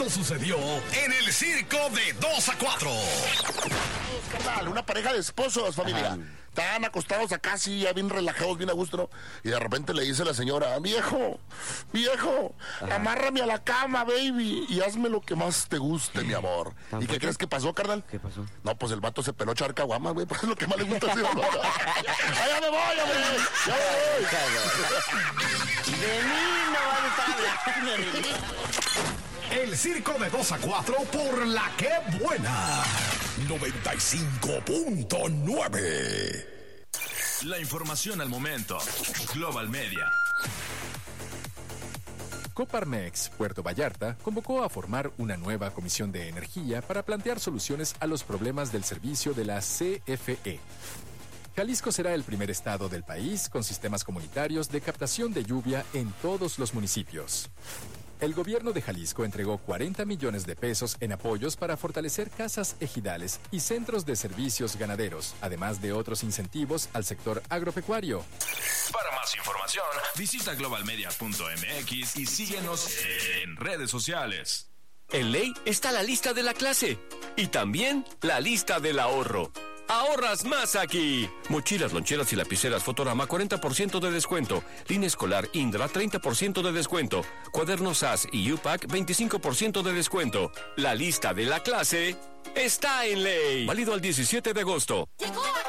Esto sucedió en el circo de 2 a 4. Carnal, una pareja de esposos, familia. Ajá. Estaban acostados acá, así, ya bien relajados, bien a gusto, ¿no? Y de repente le dice la señora, viejo, ajá, amárrame a la cama, baby, y hazme lo que más te guste, mi amor. ¿Y qué crees que pasó, carnal? ¿Qué pasó? No, pues el vato se peló echar caguamas, güey, pues es lo que más le gusta hacer. ¡Ya me voy, hombre! ¡Ya me voy! De mí no van a estar hablando. El circo de 2 a 4 por la que buena. 95.9. La información al momento. Global Media. Coparmex, Puerto Vallarta, convocó a formar una nueva comisión de energía para plantear soluciones a los problemas del servicio de la CFE. Jalisco será el primer estado del país con sistemas comunitarios de captación de lluvia en todos los municipios. El gobierno de Jalisco entregó 40 millones de pesos en apoyos para fortalecer casas ejidales y centros de servicios ganaderos, además de otros incentivos al sector agropecuario. Para más información, visita globalmedia.mx y síguenos en redes sociales. En Ley está la lista de la clase y también la lista del ahorro. ¡Ahorras más aquí! Mochilas, loncheras y lapiceras Fotorama, 40% de descuento. Línea escolar Indra, 30% de descuento. Cuadernos SAS y UPAC, 25% de descuento. La lista de la clase está en Ley. Válido al 17 de agosto. Llegó a